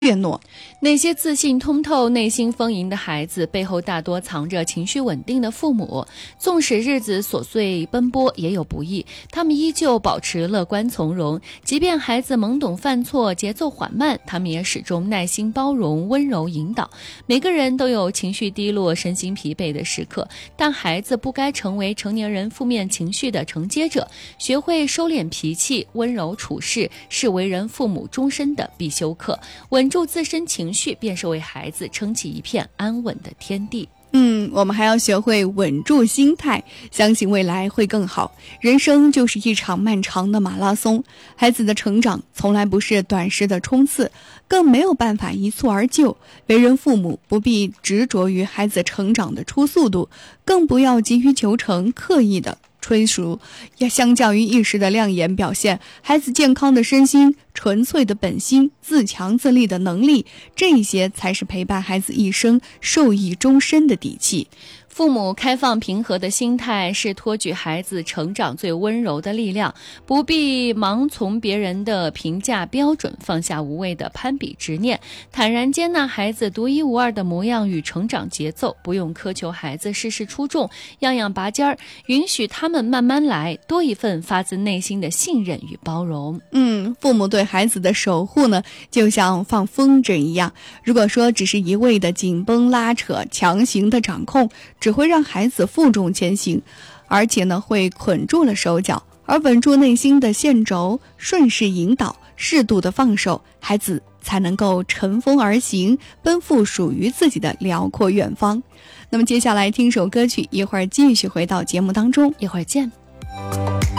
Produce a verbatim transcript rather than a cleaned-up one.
怯懦。 那些自信通透、内心丰盈的孩子，背后大多藏着情绪稳定的父母。纵使日子琐碎奔波，也有不易，他们依旧保持乐观从容。即便孩子懵懂犯错、节奏缓慢，他们也始终耐心包容、温柔引导。每个人都有情绪低落、身心疲惫的时刻，但孩子不该成为成年人负面情绪的承接者。学会收敛脾气、温柔处事，是为人父母终身的必修课。稳住自身情绪，便是为孩子撑起一片安稳的天地。 嗯，我们还要学会稳住心态，相信未来会更好。人生就是一场漫长的马拉松，孩子的成长从来不是短时的冲刺，更没有办法一蹴而就。为人父母不必执着于孩子成长的初速度，更不要急于求成，刻意的催熟。要相较于一时的亮眼表现，孩子健康的身心、纯粹的本心、自强自立的能力，这些才是陪伴孩子一生、受益终身的底气。 父母开放平和的心态是托举孩子成长最温柔的力量，不必盲从别人的评价标准，放下无谓的攀比执念，坦然接纳孩子独一无二的模样与成长节奏，不用苛求孩子事事出众、样样拔尖儿，允许他们慢慢来，多一份发自内心的信任与包容。 嗯，父母对孩子的守护呢，就像放风筝一样，如果说只是一味的紧绷拉扯、强行的掌控，只会让孩子负重前行，而且呢会捆住了手脚。而稳住内心的线轴，顺势引导，适度的放手，孩子才能够乘风而行，奔赴属于自己的辽阔远方。那么接下来听首歌曲，一会儿继续回到节目当中， 一会儿见。